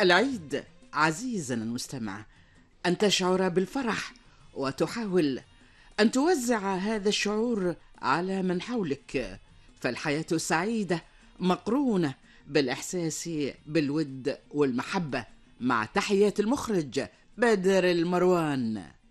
العيد عزيزنا المستمع أن تشعر بالفرح وتحاول أن توزع هذا الشعور على من حولك، فالحياة السعيدة مقرونة بالإحساس بالود والمحبة. مع تحيات المخرج بدر المروان.